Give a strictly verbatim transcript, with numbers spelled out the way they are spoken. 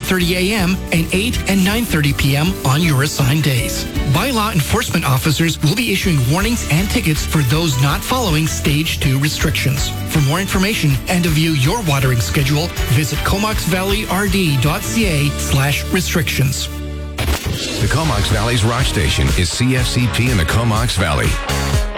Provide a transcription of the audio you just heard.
thirty a.m. and eight and nine thirty p.m. on your assigned days. Bylaw enforcement officers will be issuing warnings and tickets for those not following Stage two restrictions. For more information and to view your watering schedule, visit comox valley r d dot c a slash restrictions. The Comox Valley's rock station is C F C P in the Comox Valley.